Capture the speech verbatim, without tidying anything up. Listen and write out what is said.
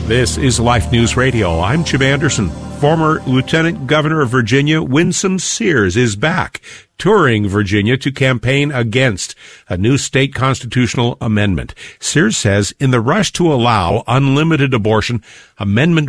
This is Life News Radio. I'm Jim Anderson. Former Lieutenant Governor of Virginia, Winsome Sears, is back, touring Virginia to campaign against a new state constitutional amendment. Sears says in the rush to allow unlimited abortion, Amendment